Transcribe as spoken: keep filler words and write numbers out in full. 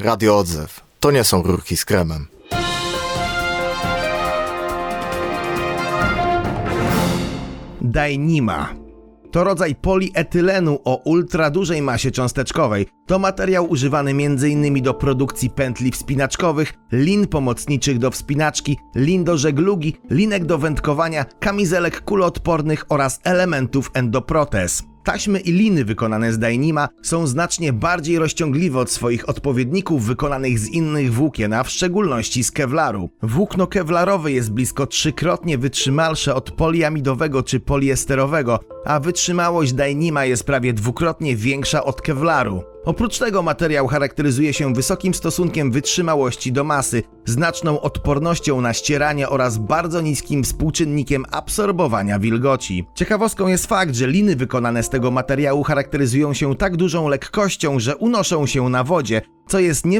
Radio Odzew. To nie są rurki z kremem. Dyneema. To rodzaj polietylenu o ultradużej masie cząsteczkowej. To materiał używany między innymi do produkcji pętli wspinaczkowych, lin pomocniczych do wspinaczki, lin do żeglugi, linek do wędkowania, kamizelek kuloodpornych oraz elementów endoprotez. Taśmy i liny wykonane z Dyneema są znacznie bardziej rozciągliwe od swoich odpowiedników wykonanych z innych włókien, a w szczególności z kewlaru. Włókno kewlarowe jest blisko trzykrotnie wytrzymalsze od poliamidowego czy poliesterowego, a wytrzymałość Dyneema jest prawie dwukrotnie większa od kewlaru. Oprócz tego materiał charakteryzuje się wysokim stosunkiem wytrzymałości do masy, znaczną odpornością na ścieranie oraz bardzo niskim współczynnikiem absorbowania wilgoci. Ciekawostką jest fakt, że liny wykonane z tego materiału charakteryzują się tak dużą lekkością, że unoszą się na wodzie, co jest nie